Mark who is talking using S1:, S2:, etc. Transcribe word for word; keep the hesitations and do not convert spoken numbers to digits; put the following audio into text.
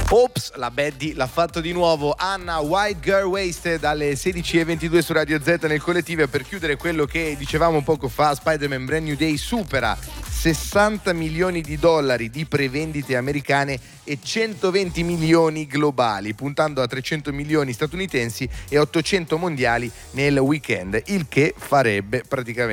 S1: Ops, la Baddy l'ha fatto di nuovo. Anna, White Girl Wasted alle sedici e ventidue su Radio Z nel collettivo. E per chiudere quello che dicevamo poco fa, Spider-Man Brand New Day supera sessanta milioni di dollari di prevendite americane e centoventi milioni globali, puntando a trecento milioni statunitensi e ottocento mondiali nel weekend, il che farebbe praticamente